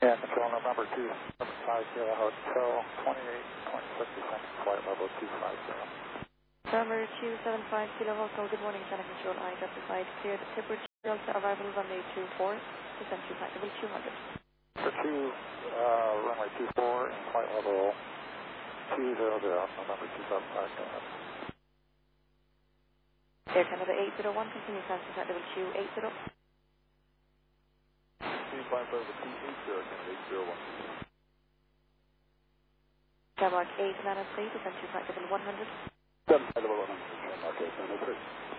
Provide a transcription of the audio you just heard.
Yeah, control November 2, number 50, hotel 28.6 flight level 250. November 275 Kilo Hotel, good morning, Center Control, I identified cleared Tipper Delta arrival runway 24, descent to flight level 200. For 2, runway 24 and flight level 200, November 275 Kilo. Air Canada 801, continue flight to flight level 280. Flight level 280, Canada 801. Skymark 893, descent to flight level 100. 7 flight level 100, Skymark 893.